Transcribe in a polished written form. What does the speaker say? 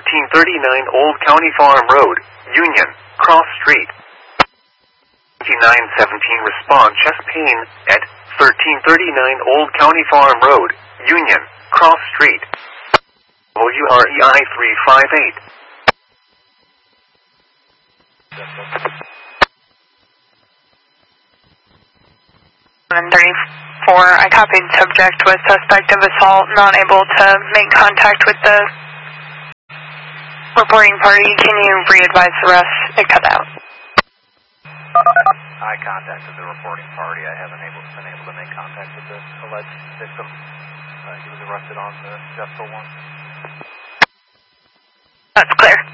1339 Old County Farm Road, Union, Cross Street. 2917 respond chest pain at 1339 Old County Farm Road, Union, Cross Street. WREI 358. 34, I copied subject with suspect of assault, not able to make contact with the reporting party. Can you re-advise the rest? It cut out. I contacted the reporting party. I haven't been able to make contact with the alleged victim. He was arrested on the Jesco one. That's clear.